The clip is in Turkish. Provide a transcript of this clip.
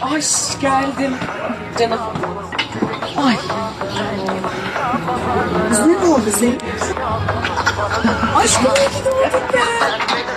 Ay geldim. Canım. Ay. Kız ne oldu senin? Aşkım iyi ki doğdun be.